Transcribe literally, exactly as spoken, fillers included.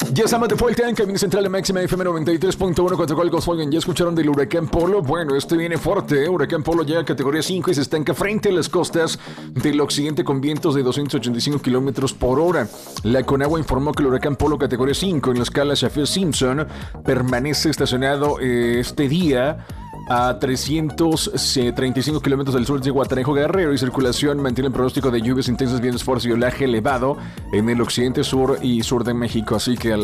Ya estamos de vuelta en Camino Central de Máxima F M noventa y tres punto uno contra Volkswagen. ¿Ya escucharon del huracán Polo? Bueno, este viene fuerte, ¿eh? Huracán Polo llega a categoría cinco y se estanca frente a las costas del occidente con vientos de doscientos ochenta y cinco kilómetros por hora. La Conagua informó que el huracán Polo categoría cinco en la escala Saffir-Simpson permanece estacionado eh, este día a trescientos treinta y cinco kilómetros del sur de Guatanejo Guerrero, y circulación mantiene el pronóstico de lluvias intensas, vientos fuertes y oleaje elevado en el occidente, sur y sur de México. Así que